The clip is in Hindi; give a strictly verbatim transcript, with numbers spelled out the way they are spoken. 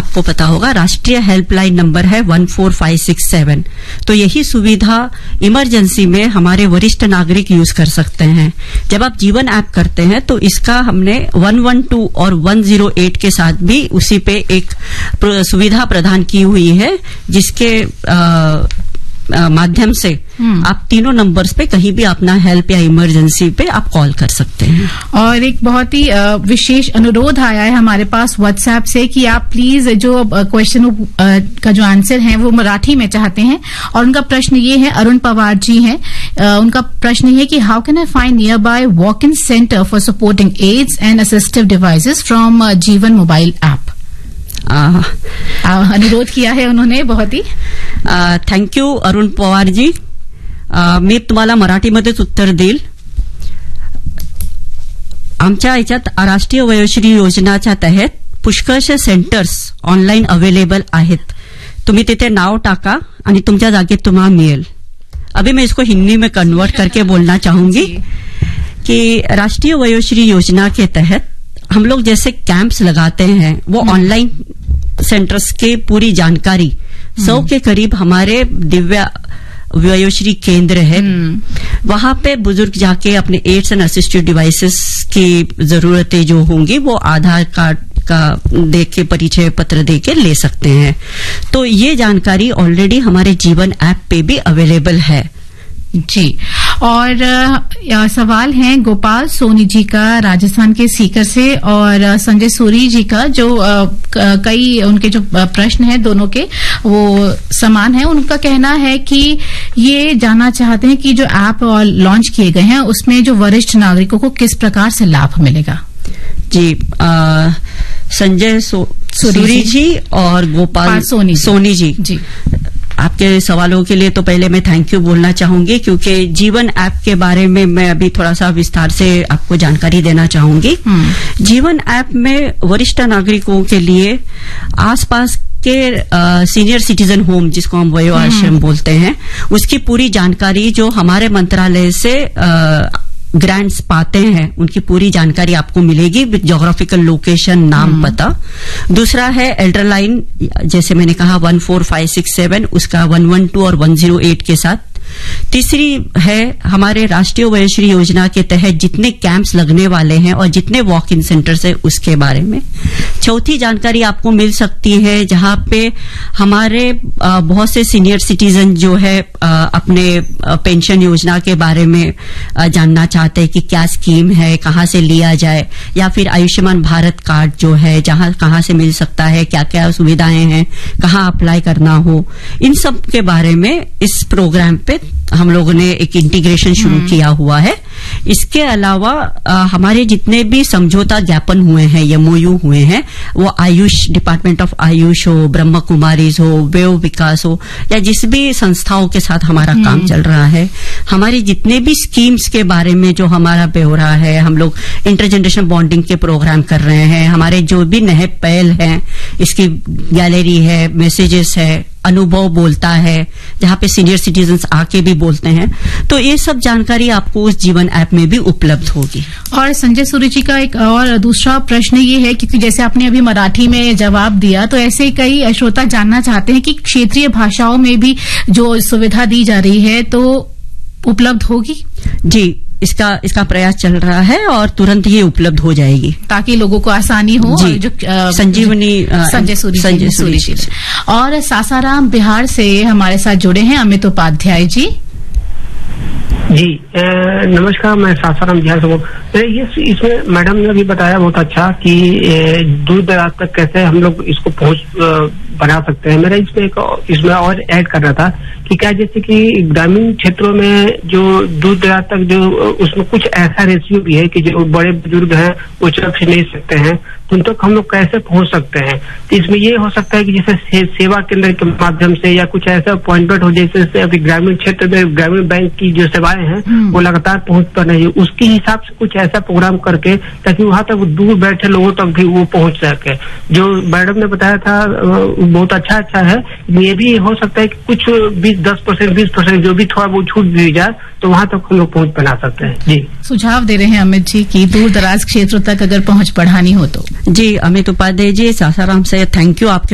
आपको पता होगा राष्ट्रीय हेल्पलाइन नंबर है one four five six seven. तो यही सुविधा इमरजेंसी में हमारे वरिष्ठ नागरिक यूज कर सकते हैं। जब आप जीवन ऐप करते हैं तो इसका हमने वन वन टू और वन जीरो एट के साथ भी उसी पे एक सुविधा प्रदान की हुई है, जिसके आ, माध्यम से आप तीनों नंबर्स पे कहीं भी अपना हेल्प या इमरजेंसी पे आप कॉल कर सकते हैं। और एक बहुत ही विशेष अनुरोध आया है हमारे पास व्हाट्सएप से कि आप प्लीज जो क्वेश्चन का जो आंसर है वो मराठी में चाहते हैं। और उनका प्रश्न ये है, अरुण पवार जी हैं, उनका प्रश्न ये है कि how can I find near by walk in centre for supporting ads and assistive devices from जीवन मोबाइल ऐप। अनुरोध किया है उन्होंने बहुत ही। Thank you Arun Pawar ji. मी तुम्हाला मराठीमध्येच उत्तर देईल. आमच्या याच्यात राष्ट्रीय वयोश्री योजनाच्या तहत पुष्कळशे सेंटर्स ऑनलाईन अवेलेबल आहेत. तुम्ही तिथे नाव टाका आणि तुमच्या जागेत तुम्हाला मिळेल. अभी मैं इसको हिंदी में कन्वर्ट करके बोलना चाहूंगी कि राष्ट्रीय वयोश्री योजना के तहत हम लोग जैसे कैंप्स लगाते हैं वो ऑनलाइन सेंटर्स के पूरी जानकारी सौ के करीब हमारे दिव्या वयोश्री केंद्र है, वहां पे बुजुर्ग जाके अपने एड्स एंड असिस्टिव डिवाइसेस की जरूरतें जो होंगी वो आधार कार्ड का देख के परिचय पत्र दे के ले सकते हैं. तो ये जानकारी ऑलरेडी हमारे जीवन ऐप पे भी अवेलेबल है जी. और आ, सवाल है गोपाल सोनी जी का राजस्थान के सीकर से और संजय सूरी जी का जो आ, कई उनके जो प्रश्न हैं दोनों के वो समान है. उनका कहना है कि ये जानना चाहते हैं कि जो ऐप लॉन्च किए गए हैं उसमें जो वरिष्ठ नागरिकों को किस प्रकार से लाभ मिलेगा. जी आ, संजय सो, सूरी जी और गोपाल सोनी सोनी जी, जी. आपके सवालों के लिए तो पहले मैं थैंक यू बोलना चाहूंगी क्योंकि जीवन ऐप के बारे में मैं अभी थोड़ा सा विस्तार से आपको जानकारी देना चाहूंगी. जीवन ऐप में वरिष्ठ नागरिकों के लिए आसपास के सीनियर सिटीजन होम जिसको हम वयो आश्रम बोलते हैं उसकी पूरी जानकारी जो हमारे मंत्रालय से आ, ग्रांट्स पाते हैं उनकी पूरी जानकारी आपको मिलेगी विद ज्योग्राफिकल लोकेशन, नाम, पता. दूसरा है एल्डर लाइन, जैसे मैंने कहा one four five six seven, उसका वन वन टू और वन जीरो एट के साथ. तीसरी है हमारे राष्ट्रीय वयोश्री योजना के तहत जितने कैंप्स लगने वाले हैं और जितने वॉक इन सेंटर्स है उसके बारे में. चौथी जानकारी आपको मिल सकती है जहां पे हमारे आ, बहुत से सीनियर सिटीजन जो है आ, अपने आ, पेंशन योजना के बारे में आ, जानना चाहते हैं कि क्या स्कीम है, कहां से लिया जाए, या फिर आयुष्मान भारत कार्ड जो है जहां कहां से मिल सकता है, क्या क्या सुविधाएं हैं, कहां अप्लाई करना हो, इन सब के बारे में इस प्रोग्राम पे हम लोगों ने एक इंटीग्रेशन शुरू किया हुआ है. इसके अलावा आ, हमारे जितने भी समझौता ज्ञापन हुए हैं, एमओयू हुए हैं, वो आयुष डिपार्टमेंट ऑफ आयुष हो, ब्रह्म कुमारीज हो, वेव विकास हो, या जिस भी संस्थाओं के साथ हमारा काम चल रहा है, हमारी जितने भी स्कीम्स के बारे में जो हमारा ब्यौरा है, हम लोग इंटरजेनरेशन बॉन्डिंग के प्रोग्राम कर रहे हैं, हमारे जो भी नए पहल हैं, इसकी गैलरी है, मैसेजेस है, अनुभव बोलता है जहां पे सीनियर सिटीजन्स आके भी बोलते हैं. तो ये सब जानकारी आपको उस जीवन ऐप में भी उपलब्ध होगी. और संजय सूरी जी का एक और दूसरा प्रश्न ये है क्योंकि जैसे आपने अभी मराठी में जवाब दिया तो ऐसे कई श्रोता जानना चाहते हैं कि क्षेत्रीय भाषाओं में भी जो सुविधा दी जा रही है तो उपलब्ध होगी. जी, इसका इसका प्रयास चल रहा है और तुरंत ही उपलब्ध हो जाएगी ताकि लोगों को आसानी हो. जी, जो संजीवनी संजय सूरी संजय सूरी जी. और सासाराम बिहार से हमारे साथ जुड़े हैं अमित उपाध्याय जी. जी ए, नमस्कार, मैं सासाराम बिहार से बोल. ये इसमें मैडम ने भी बताया बहुत अच्छा कि दूर दराज तक कैसे हम लोग इसको पहुंच बना सकते हैं. मेरा इसमें एक इसमें और ऐड करना था कि क्या जैसे कि ग्रामीण क्षेत्रों में जो दूर दराज तक जो उसमें कुछ ऐसा रेशियो भी है कि जो बड़े बुजुर्ग हैं वो चल फिर नहीं सकते हैं, तो उन तक हम लोग कैसे पहुंच सकते हैं. तो इसमें ये हो सकता है कि जैसे से, सेवा केंद्र के माध्यम से या कुछ ऐसा अपॉइंटमेंट हो जैसे अभी ग्रामीण क्षेत्र में ग्रामीण बैंक की जो सेवाएं हैं वो लगातार पहुंच पा रही है, उसके हिसाब से कुछ ऐसा प्रोग्राम करके ताकि वहां तक दूर बैठे लोगों तक भी वो पहुंच सके. जो मैडम ने बताया था बहुत अच्छा अच्छा है. ये भी हो सकता है कि कुछ बीस दस परसेंट बीस परसेंट जो भी थोड़ा बहुत छूट दी जाए तो वहां तक हम लोग पहुंच बना सकते हैं. जी, सुझाव दे रहे हैं अमित जी की दूर दराज क्षेत्रों तक अगर पहुंच बढ़ानी हो तो. जी, अमित उपाध्याय जी सासाराम से थैंक यू. आपके